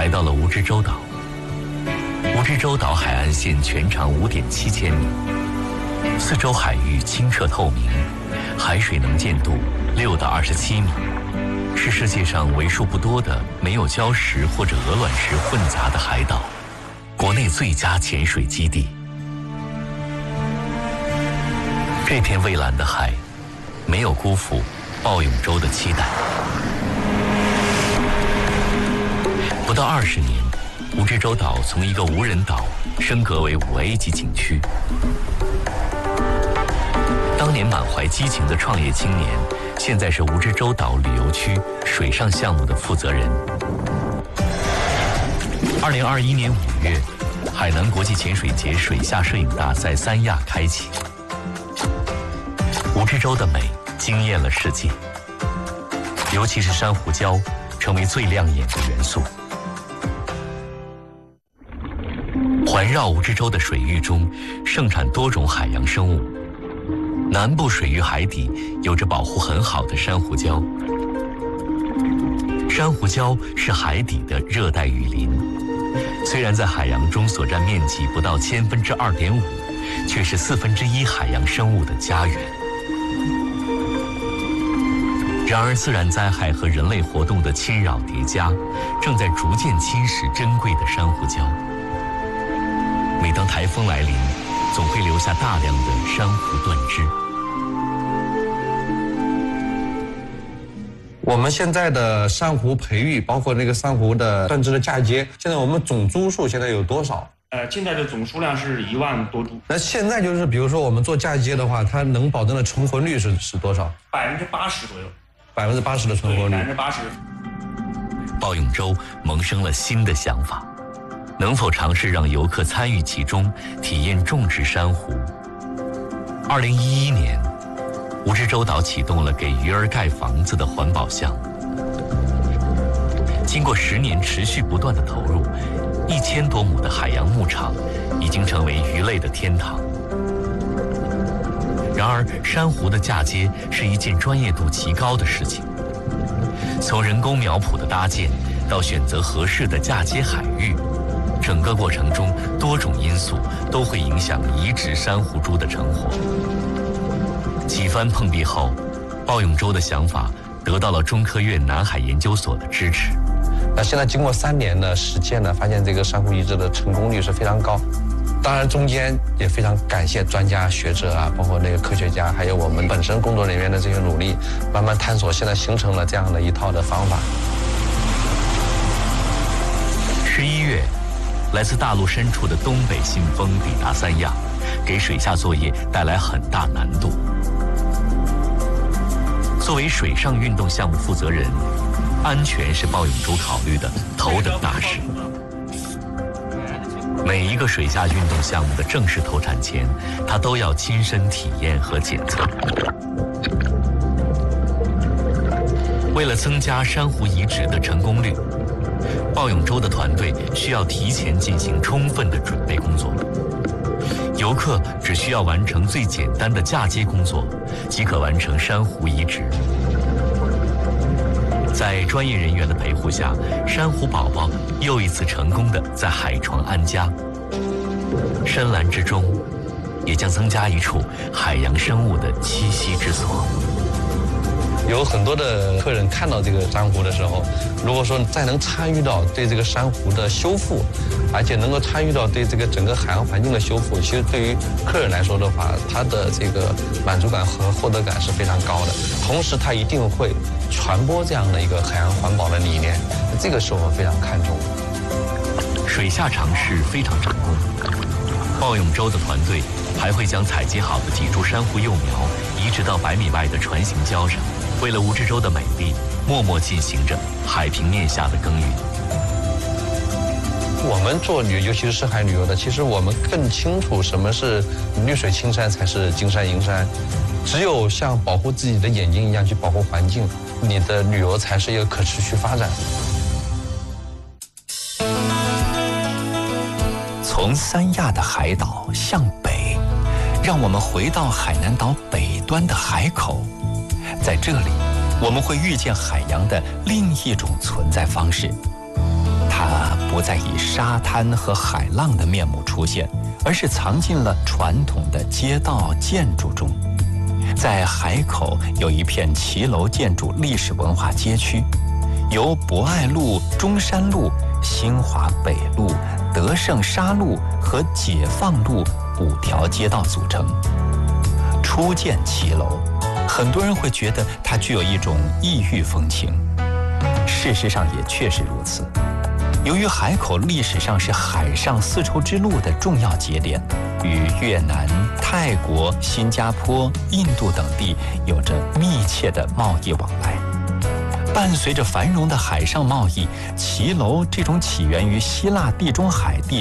来到了蜈支洲岛。蜈支洲岛海岸线全长5.7千米，四周海域清澈透明，海水能见度6到27米，是世界上为数不多的没有礁石或者鹅卵石混杂的海岛，国内最佳潜水基地。这片蔚蓝的海，没有辜负鲍永洲的期待。不到20年，蜈支洲岛从一个无人岛升格为5A 级景区。当年满怀激情的创业青年，现在是蜈支洲岛旅游区水上项目的负责人。2021年5月，海南国际潜水节水下摄影大赛3亚开启，蜈支洲的美惊艳了世界，尤其是珊瑚礁成为最亮眼的元素。环绕蜈支洲的水域中盛产多种海洋生物，南部水域海底有着保护很好的珊瑚礁。珊瑚礁是海底的热带雨林，虽然在海洋中所占面积不到2.5%，却是1/4海洋生物的家园。然而，自然灾害和人类活动的侵扰叠加，正在逐渐侵蚀珍贵的珊瑚礁。每当台风来临，总会留下大量的珊瑚断枝。 我们现在的珊瑚培育，包括那个珊瑚的断枝的嫁接，现在我们总株数现在有多少？ 现在的总数量是1万多株。 那现在就是，比如说我们做嫁接的话，它能保证的成活率是多少 ？80%左右。 80%的成活率。 80%。 鲍永洲萌生了新的想法，能否尝试让游客参与其中，体验种植珊瑚？2011年，蜈支洲岛启动了给鱼儿盖房子的环保项目。经过10年持续不断的投入，1000多亩的海洋牧场已经成为鱼类的天堂。然而，珊瑚的嫁接是一件专业度极高的事情，从人工苗圃的搭建到选择合适的嫁接海域，整个过程中多种因素都会影响移植珊瑚株的成活。几番碰壁后，鲍永洲的想法得到了中科院南海研究所的支持。 那现在经过3年的实践呢，发现这个珊瑚移植的成功率是非常高。当然中间也非常感谢专家学者啊，包括那个科学家，还有我们本身工作人员的这些努力，慢慢探索，现在形成了这样的一套的方法。 11月，来自大陆深处的东北信风抵达3亚，给水下作业带来很大难度。作为水上运动项目负责人，安全是鲍永洲考虑的头等大事。每一个水下运动项目的正式投产前，他都要亲身体验和检测。为了增加珊瑚移植的成功率，鲍永洲的团队需要提前进行充分的准备工作。游客只需要完成最简单的嫁接工作，即可完成珊瑚移植。在专业人员的陪护下，珊瑚宝宝又一次成功地在海床安家。深蓝之中，也将增加一处海洋生物的栖息之所。 有很多的客人看到这个珊瑚的时候，如果说再能参与到对这个珊瑚的修复，而且能够参与到对这个整个海洋环境的修复，其实对于客人来说的话，他的这个满足感和获得感是非常高的。同时，他一定会传播这样的一个海洋环保的理念，这个是我们非常看重的。 水下尝试非常成功，鲍永洲的团队还会将采集好的几株珊瑚幼苗移植到100米外的船形礁上，为了蜈支洲的美丽，默默进行着海平面下的耕耘。 我们做旅游，尤其是深海旅游的，其实我们更清楚什么是绿水青山才是金山银山。只有像保护自己的眼睛一样去保护环境，你的旅游才是一个可持续发展。 从3亚的海岛向北，让我们回到海南岛北端的海口。在这里，我们会遇见海洋的另一种存在方式，它不再以沙滩和海浪的面目出现，而是藏进了传统的街道建筑中。在海口有一片骑楼建筑历史文化街区，由博爱路、中山路、新华北路、德胜沙路和解放路5条街道组成。初见骑楼，很多人会觉得它具有一种异域风情。事实上也确实如此。由于海口历史上是海上丝绸之路的重要节点，与越南、泰国、新加坡、印度等地有着密切的贸易往来。伴随着繁荣的海上贸易，骑楼这种起源于希腊地中海地